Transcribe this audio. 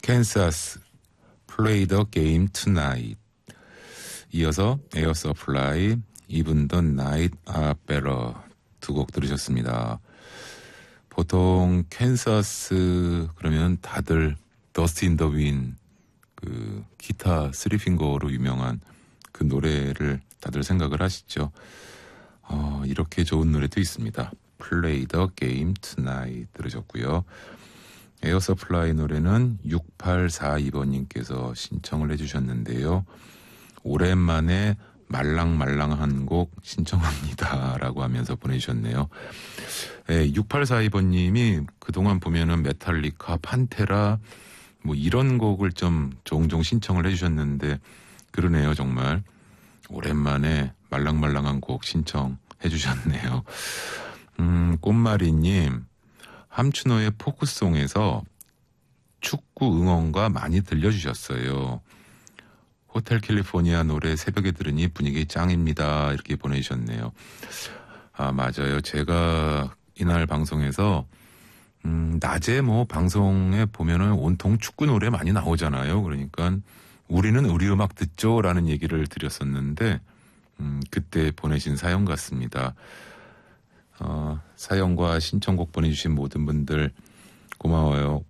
캔사스 Play the Game Tonight. 이어서 에어 서플라이 Even the Night Are Better 두 곡 들으셨습니다. 보통 캔사스 그러면 다들 Dust in the Wind 그 기타 3핑거로 유명한 그 노래를 다들 생각을 하시죠. 이렇게 좋은 노래도 있습니다. Play the Game Tonight 들으셨고요. 에어 서플라이 노래는 6842번님께서 신청을 해주셨는데요. 오랜만에 말랑말랑한 곡 신청합니다 라고 하면서 보내주셨네요. 6842번님이 그동안 보면은 메탈리카, 판테라 뭐 이런 곡을 좀 종종 신청을 해주셨는데 그러네요. 정말 오랜만에 말랑말랑한 곡 신청해 주셨네요. 꽃마리님, 함춘호의 포크송에서 축구 응원가 많이 들려주셨어요. 호텔 캘리포니아 노래 새벽에 들으니 분위기 짱입니다. 이렇게 보내주셨네요. 맞아요. 제가 이날 방송에서 낮에 뭐 방송에 보면은 온통 축구 노래 많이 나오잖아요. 그러니까 우리는 우리 음악 듣죠 라는 얘기를 드렸었는데 그때 보내신 사연 같습니다. 사연과 신청곡 보내주신 모든 분들 고마워요.